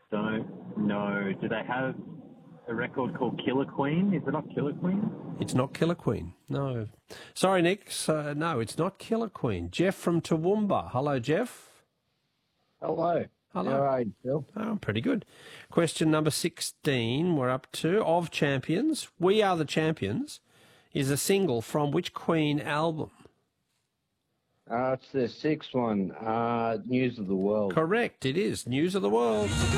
Don't know. Do they have a record called Killer Queen? Is it not Killer Queen? It's not Killer Queen. No. Sorry, Nick. No, it's not Killer Queen. Jeff from Toowoomba. Hello, Jeff. Hello. Hello. How are you, Phil? Oh, pretty good. Question number 16 we're up to. Of Champions, We Are the Champions is a single from which Queen album? It's the sixth one, News of the World. Correct, it is. News of the World.